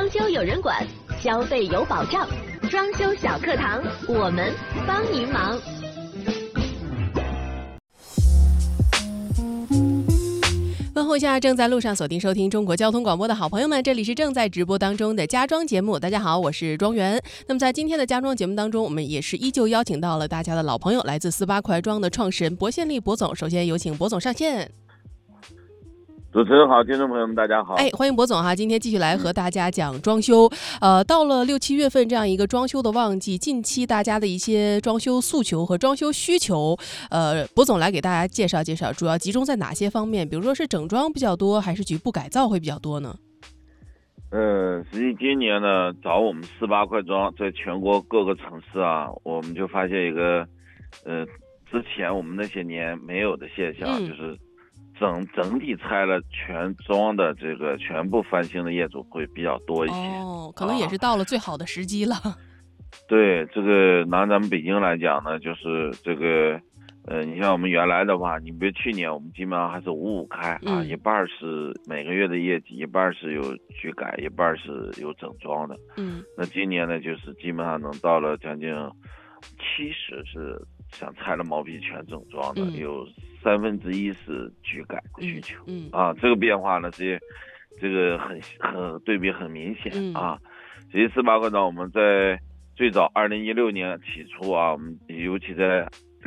装修有人管，消费有保障。装修小课堂，我们帮您忙。问候一下正在路上锁定收听中国交通广播的好朋友们，这里是正在直播当中的家装节目。大家好，我是庄园。那么在今天的家装节目当中，我们也是依旧邀请到了大家的老朋友，来自48快装的创始人薄宪利薄总。首先有请薄总上线。 主持人好，听众朋友们大家好。 欢迎薄总哈，今天继续来和大家讲装修。到了6、7月份这样一个装修的旺季，近期大家的一些装修诉求和装修需求，薄总来给大家介绍介绍，主要集中在哪些方面？比如说是整装比较多，还是局部改造会比较多呢？ 实际今年呢，找我们48快装在全国各个城市啊，我们就发现一个之前我们那些年没有的现象，就是整体拆了全装的这个全部翻新的业主会比较多一些。 可能也是到了最好的时机了。 对，这个拿咱们北京来讲呢，就是这个你像我们原来的话，你比如去年我们基本上还是5-5开啊，一半是每个月的业绩，一半是有局改，一半是有整装的。那今年呢，就是基本上能到了将近70%是想拆了毛坯全整装的，有1/3是局改的需求。这个变化呢，这个很对比很明显啊。所以48快装我们在最早2016年起初啊，我们尤其在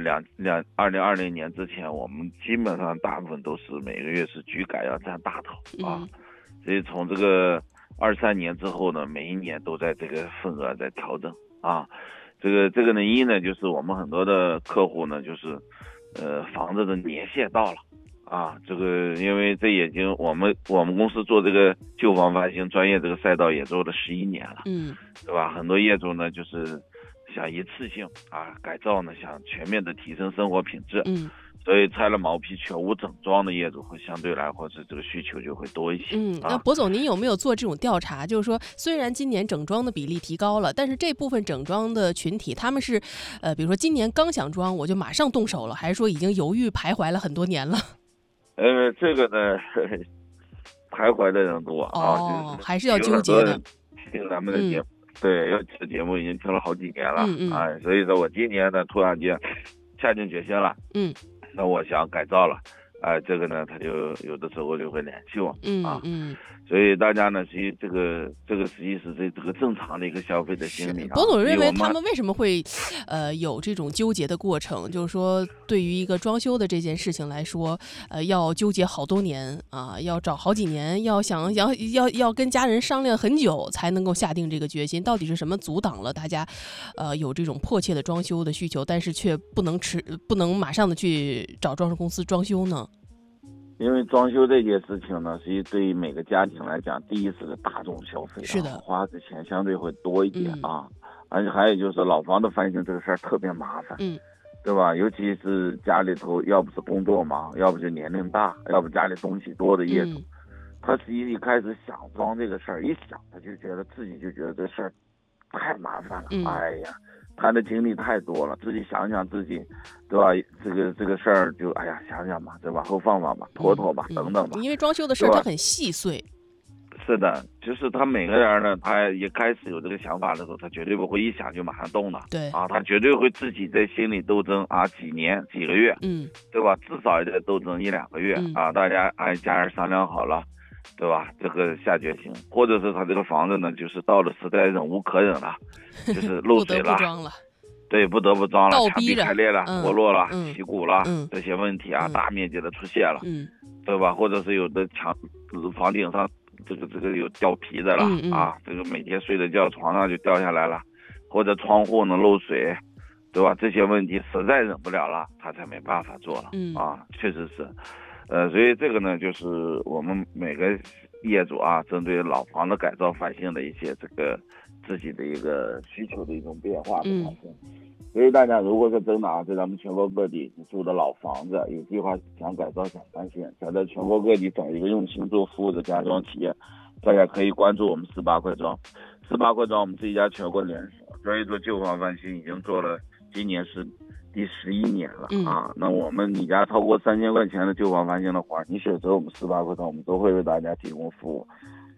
2020年之前，我们基本上大部分都是每个月是局改要占大头啊。所以从这个23年之后呢，每一年都在这个份额在调整啊。这个呢，一呢就是我们很多的客户呢，就是房子的年限到了啊，这个因为这已经我们公司做这个旧房翻新专业这个赛道也做了11年了，对吧？很多业主呢就是想一次性啊改造呢，想全面的提升生活品质，所以拆了毛坯全屋整装的业主会相对来或者这个需求就会多一些。 那薄总您有没有做这种调查？就是说，虽然今年整装的比例提高了，但是这部分整装的群体，他们是比如说今年刚想装我就马上动手了，还是说已经犹豫徘徊了很多年了？ 这个呢，徘徊的人多啊， 还是要纠结的。 听咱们的节目，对，要这节目已经听了好几年了，所以说我今年呢突然间下定决心了，那我想改造了，这个呢他就有的时候就会联系我，所以大家呢，其实这个实际是这个正常的一个消费的心理。 薄总认为他们为什么会有这种纠结的过程？就是说，对于一个装修的这件事情来说，要纠结好多年啊，要找好几年，要跟家人商量很久才能够下定这个决心。到底是什么阻挡了大家有这种迫切的装修的需求，但是却不能马上的去找装修公司装修呢？ 因为装修这件事情呢，实际对于每个家庭来讲，第一是个大众消费， 是的， 花的钱相对会多一点啊。而且还有就是老房子翻新这个事儿特别麻烦，对吧？尤其是家里头要不是工作忙，要不就年龄大，要不家里东西多的业主，他实际一开始想装这个事儿，一想他就觉得自己就觉得这事儿太麻烦了，哎呀。他的经历太多了，自己想想自己，对吧？这个事儿就想想吧，对吧？后放吧，拖吧，等等吧。 因为装修的事儿它很细碎。 是的，就是他每个人呢，他一开始有这个想法的时候，他绝对不会一想就马上动的。 对啊，他绝对会自己在心里斗争啊，几年几个月，对吧？至少也得斗争1-2个月啊，大家家人商量好了。对吧？这个下决心，或者是他这个房子呢，就是到了实在忍无可忍了，就是漏水了， 不得不装了， 对，不得不装了，墙壁开裂了，脱落了，起骨了，这些问题啊，大面积的出现了，对吧？或者是有的房顶上这个有掉皮的了啊，这个每天睡的觉床上就掉下来了，或者窗户能漏水，对吧？这些问题实在忍不了了，他才没办法做了，确实是。所以这个呢，就是我们每个业主啊，针对老房的改造翻新的一些这个自己的一个需求的一种变化的发生。所以大家如果是真的啊，在咱们全国各地住的老房子，有计划想改造想翻新，想在全国各地找一个用心做服务的家装企业，大家可以关注我们48快装。48快装我们是一家全国连锁，专业做旧房翻新，已经做了，今年是第11年了啊。那我们你家超过3000块钱的旧房翻新的活，你选择我们48快装，我们都会为大家提供服务。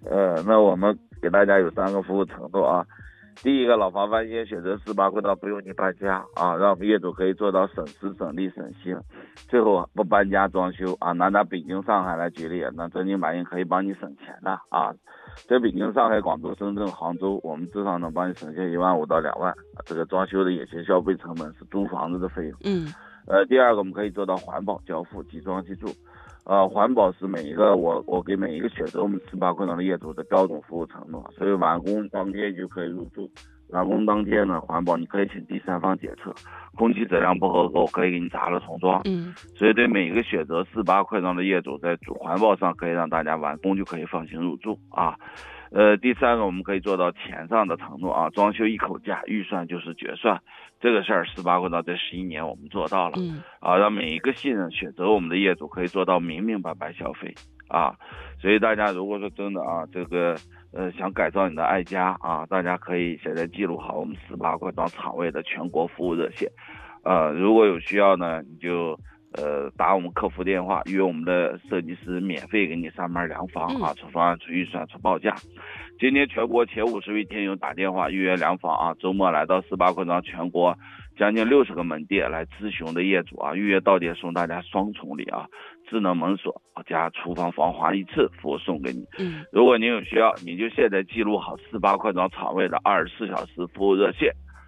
那我们给大家有3个服务承诺啊。第一个，老房翻新选择4-8快档，不用你搬家啊，让我们业主可以做到省时省力省心。最后不搬家装修啊，拿北京、上海来举例，那真金白银可以帮你省钱的啊。在北京、上海、广州、深圳、杭州，我们至少能帮你省下15000到2万。这个装修的也是消费成本，是租房子的费用。第二个，我们可以做到环保交付，即装即住。环保是每一个我给每一个选择我们18快档的业主的标准服务承诺，所以完工当天就可以入住。完工当天呢，环保你可以请第三方检测，空气质量不合格，我可以给你砸了重装。所以对每一个选择18快档的业主，在环保上可以让大家完工就可以放心入住啊。第三个，我们可以做到钱上的承诺啊，装修一口价，预算就是决算，这个事儿18快档这11年我们做到了啊，让每一个信任选择我们的业主可以做到明明白白消费啊。所以大家如果说真的啊，这个想改造你的爱家啊，大家可以现在记录好我们18快档厂位的全国服务热线，如果有需要呢，你就打我们客服电话，约我们的设计师免费给你上门量房啊，出方案、出预算、出报价。今天全国前50位听友打电话预约量房啊，周末来到18快档全国将近60个门店来咨询的业主啊，预约到店送大家双重礼啊，智能门锁加厨房防滑一次服务送给你。如果您有需要，你就现在记录好18快档厂位的24小时服务热线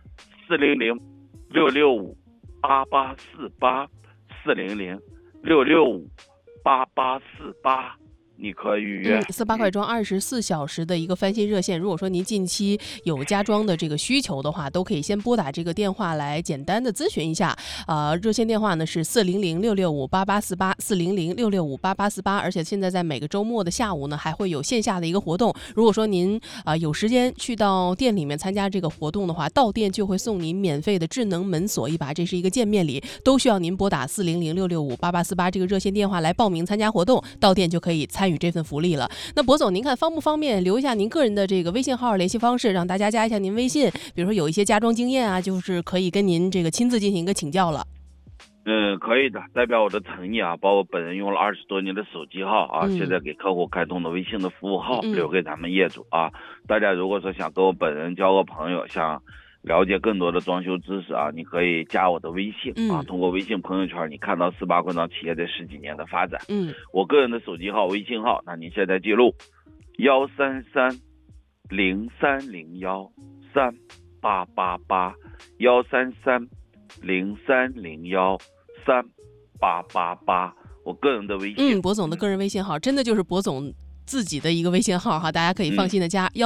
400-665-8848。400-665-8848，你可以预约。 18快装24小时的一个翻新热线，如果说您近期有家装的这个需求的话，都可以先拨打这个电话来简单的咨询一下。热线电话呢是400-665-8848，400-665-8848，而且现在在每个周末的下午呢，还会有线下的一个活动。如果说您有时间去到店里面参加这个活动的话，到店就会送您免费的智能门锁一把，这是一个见面礼，都需要您拨打400-665-8848这个热线电话来报名参加活动，到店就可以参与这份福利了。那博总，您看方不方便留一下您个人的这个微信号联系方式，让大家加一下您微信，比如说有一些家装经验啊，就是可以跟您这个亲自进行一个请教了。 可以的，代表我的诚意啊，把我本人用了20多年的手机号啊，现在给客户开通的微信的服务号留给咱们业主啊。大家如果说想跟我本人交个朋友，想了解更多的装修知识啊，你可以加我的微信啊，通过微信朋友圈你看到18快档企业这10几年的发展。我个人的手机号、微信号，那你现在记录133-0301-38881，133-0301-38888，我个人的微信。 博总的个人微信号真的就是博总自己的一个微信号哈，大家可以放心的加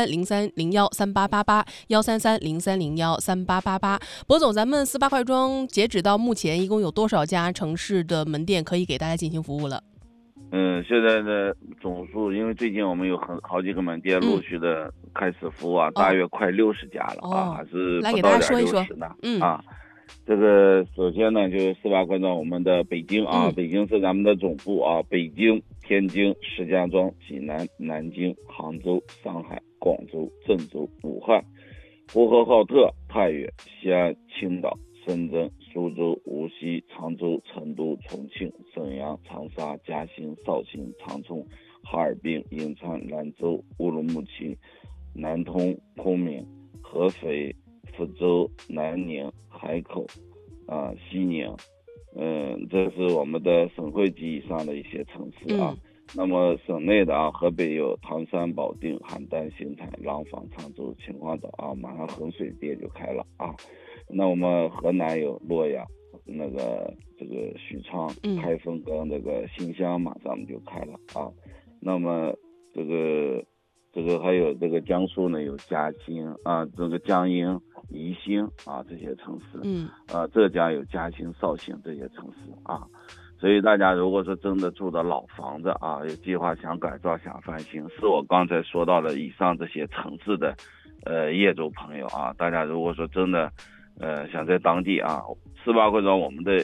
133-0301-38881，133-0301-3888。博总，咱们18快装截止到目前一共有多少家城市的门店可以给大家进行服务了？ 现在的总数，因为最近我们有好几个门店陆续的开始服务啊，大约快60家了啊，还是不到点60呢啊。这个首先呢，就是18快装我们的北京啊，北京是咱们的总部啊，北京、天津、石家庄、济南、南京、杭州、上海、广州、郑州、武汉、呼和浩特、太原、西安、青岛、深圳、苏州、无锡、常州、成都、重庆、沈阳、长沙、嘉兴、绍兴、长春、哈尔滨、银川、兰州、乌鲁木齐、南通、昆明、合肥、福州、南宁、海口西宁，这是我们的省会级以上的一些城市啊。那么省内的啊，河北有唐山、保定、邯郸、邢台、廊坊、常州、秦皇岛啊，马上衡水店就开了啊。那我们河南有洛阳、这个许昌、开封跟这个新乡马上就开了啊。那么这个还有这个江苏呢，有嘉兴啊，这个江阴、宜兴啊这些城市，浙江有嘉兴、绍兴这些城市啊。所以大家如果说真的住的老房子啊，有计划想改造、想翻新，是我刚才说到了以上这些城市的业主朋友啊，大家如果说真的想在当地啊，18快装我们的